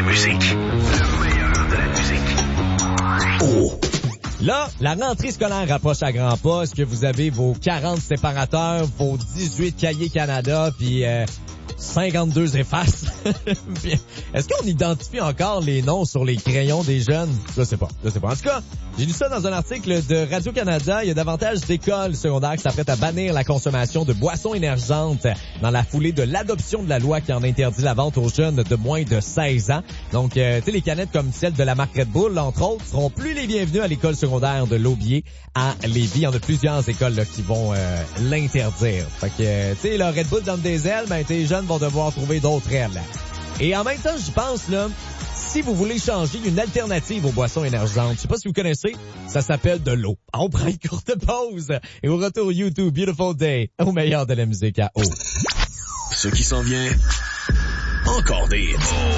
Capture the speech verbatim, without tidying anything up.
musique. Le meilleur de la musique. Oh! Là, la rentrée scolaire approche à grands pas. Est-ce que vous avez vos quarante séparateurs, vos dix-huit cahiers Canada, puis euh, cinquante-deux effaces? Est-ce qu'on identifie encore les noms sur les crayons des jeunes? Je sais pas, je sais pas. En tout cas, j'ai lu ça dans un article de Radio-Canada. Il y a davantage d'écoles secondaires qui s'apprêtent à bannir la consommation de boissons énergisantes dans la foulée de l'adoption de la loi qui en interdit la vente aux jeunes de moins de seize ans. Donc, euh, tu sais, les canettes comme celles de la marque Red Bull, entre autres, seront plus les bienvenus à l'école secondaire de Laubier à Lévis. Il y en a plusieurs écoles là, qui vont euh, l'interdire. Fait que, euh, tu sais, le Red Bull donne des ailes, ben, tes jeunes vont devoir trouver d'autres ailes. Là. Et en même temps, j'y pense, là, si vous voulez changer une alternative aux boissons énergisantes, je sais pas si vous connaissez, ça s'appelle de l'eau. On prend une courte pause et au retour YouTube, Beautiful Day, au meilleur de la musique à eau. Ce qui s'en vient, encore des hits.